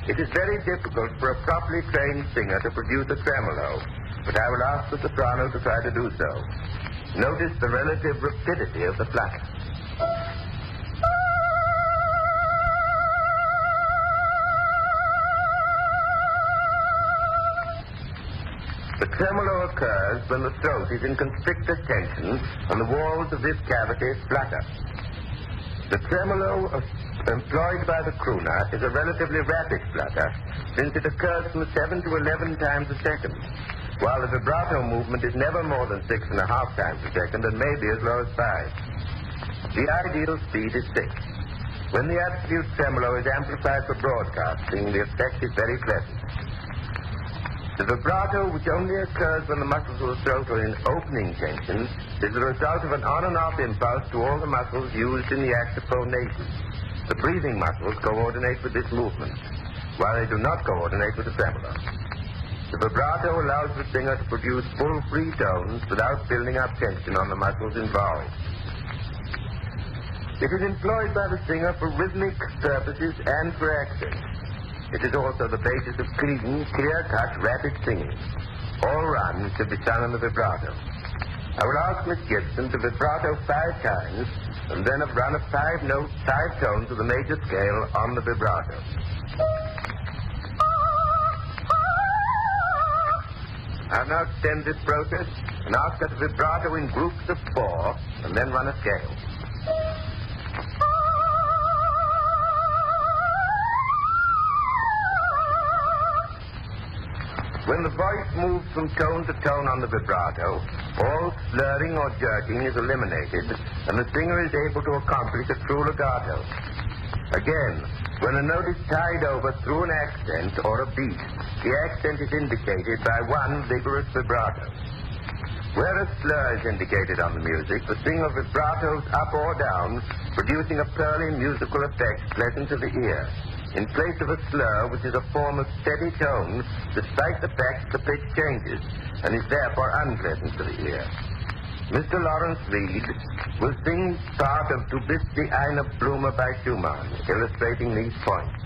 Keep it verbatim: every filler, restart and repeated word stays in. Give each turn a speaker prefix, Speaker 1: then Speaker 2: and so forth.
Speaker 1: It is very difficult for a properly trained singer to produce a tremolo, but I will ask the soprano to try to do so. Notice the relative rapidity of the flutter. The tremolo occurs when the throat is in constricted tension and the walls of this cavity flutter. The tremolo employed by the crooner is a relatively rapid flutter, since it occurs from seven to eleven times a second, while the vibrato movement is never more than six and a half times a second and may be as low as five. The ideal speed is six. When the absolute tremolo is amplified for broadcasting, the effect is very pleasant. The vibrato, which only occurs when the muscles of the throat are in opening tension, is the result of an on and off impulse to all the muscles used in the act of phonation. The breathing muscles coordinate with this movement, while they do not coordinate with the tremolo. The vibrato allows the singer to produce full free tones without building up tension on the muscles involved. It is employed by the singer for rhythmic purposes and for accent. It is also the basis of clean, clear-cut, rapid singing. All runs should be sung in the vibrato. I will ask Miss Gibson to vibrato five times and then a run of five notes, five tones of the major scale on the vibrato. I'll now extend this process and ask her to vibrato in groups of four and then run a scale. When the voice moves from tone to tone on the vibrato, all slurring or jerking is eliminated, and the singer is able to accomplish a true legato. Again, when a note is tied over through an accent or a beat, the accent is indicated by one vigorous vibrato. Where a slur is indicated on the music, the singer vibratos up or down, producing a pearly musical effect pleasant to the ear, in place of a slur, which is a form of steady tone, despite the fact the pitch changes, and is therefore unpleasant to the ear. Mister Lawrence Reed will sing part of Du bist wie eine Blume by Schumann, illustrating these points.